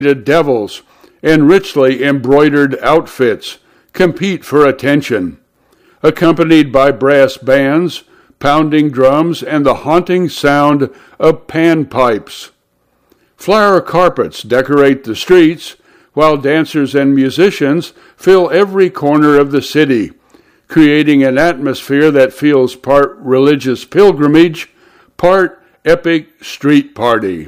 devils and richly embroidered outfits compete for attention, accompanied by brass bands, pounding drums, and the haunting sound of panpipes. Flower carpets decorate the streets, while dancers and musicians fill every corner of the city, creating an atmosphere that feels part religious pilgrimage, part epic street party.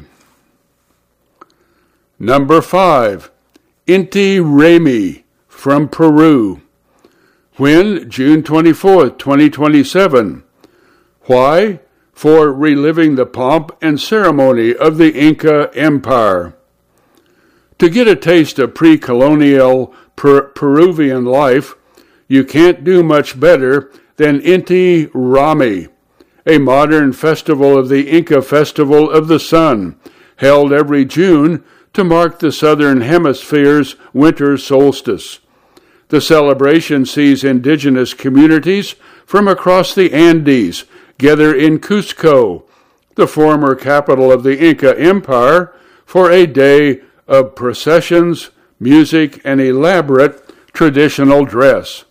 Number 5, Inti Raymi from Peru. When? June 24th, 2027. Why? For reliving the pomp and ceremony of the Inca Empire. To get a taste of pre-colonial Peruvian life, you can't do much better than Inti Raymi, a modern festival of the Inca Festival of the Sun, held every June to mark the Southern Hemisphere's winter solstice. The celebration sees indigenous communities from across the Andes gather in Cusco, the former capital of the Inca Empire, for a day of processions, music, and elaborate traditional dress.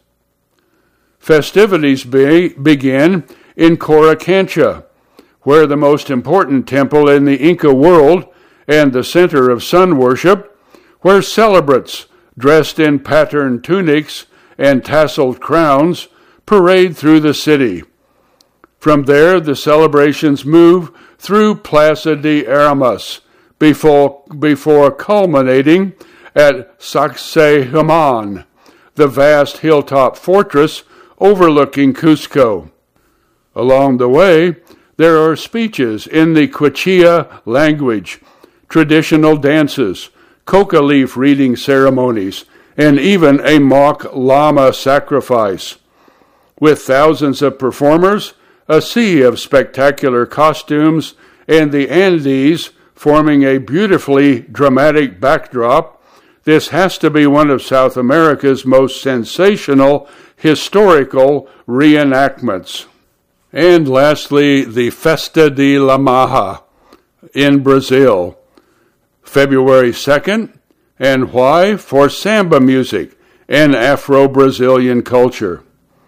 Festivities begin in Coricancha, where the most important temple in the Inca world and the center of sun worship, where celebrants dressed in patterned tunics and tasseled crowns parade through the city. From there, the celebrations move through Plaza de Armas before culminating at Sacsayhuaman, the vast hilltop fortress overlooking Cusco. Along the way, there are speeches in the Quichua language, traditional dances, coca leaf reading ceremonies, and even a mock llama sacrifice. With thousands of performers, a sea of spectacular costumes, and the Andes forming a beautifully dramatic backdrop, this has to be one of South America's most sensational historical reenactments. And lastly, the Festa de la Maha in Brazil, February 2nd. And why? For samba music and Afro-Brazilian culture.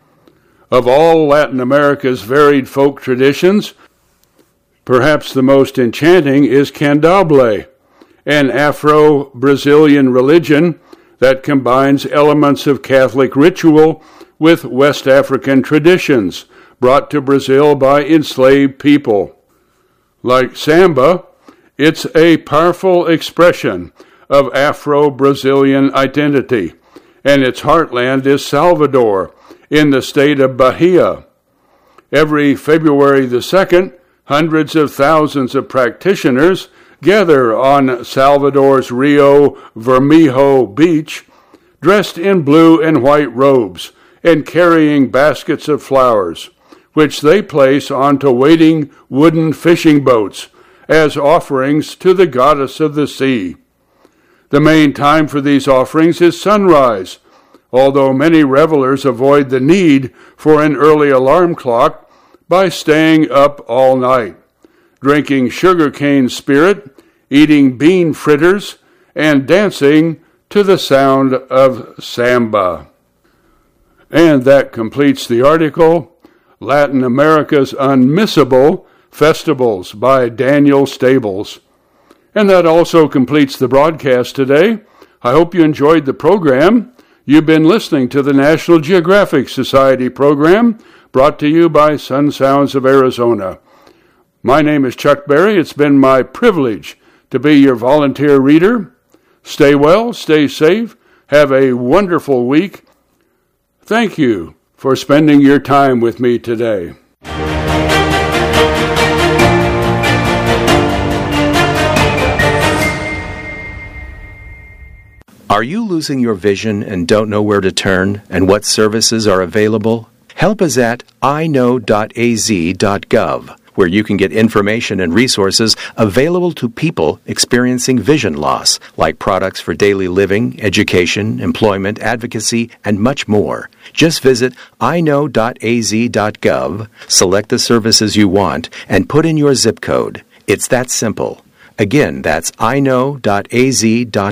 Of all Latin America's varied folk traditions, perhaps the most enchanting is Candomblé, an Afro-Brazilian religion that combines elements of Catholic ritual with West African traditions brought to Brazil by enslaved people. Like samba, it's a powerful expression of Afro-Brazilian identity, and its heartland is Salvador, in the state of Bahia. Every February the 2nd, hundreds of thousands of practitioners gather on Salvador's Rio Vermelho beach, dressed in blue and white robes and carrying baskets of flowers, which they place onto waiting wooden fishing boats as offerings to the goddess of the sea. The main time for these offerings is sunrise, although many revelers avoid the need for an early alarm clock by staying up all night, drinking sugarcane spirit, eating bean fritters, and dancing to the sound of samba. And that completes the article, Latin America's Unmissable Festivals by Daniel Stables. And that also completes the broadcast today. I hope you enjoyed the program. You've been listening to the National Geographic Society program, brought to you by Sun Sounds of Arizona. My name is Chuck Berry. It's been my privilege to be your volunteer reader. Stay well, stay safe, have a wonderful week. Thank you for spending your time with me today. Are you losing your vision and don't know where to turn and what services are available? Help is at iknow.az.gov, where you can get information and resources available to people experiencing vision loss, like products for daily living, education, employment, advocacy, and much more. Just visit iknow.az.gov, select the services you want, and put in your zip code. It's that simple. Again, that's iknow.az.org.